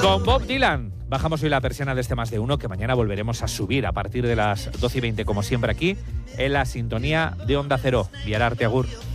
Con Bob Dylan bajamos hoy la persiana de este Más de Uno, que mañana volveremos a subir a partir de las 12:20, como siempre aquí, en la sintonía de Onda Cero. Viararte, agur.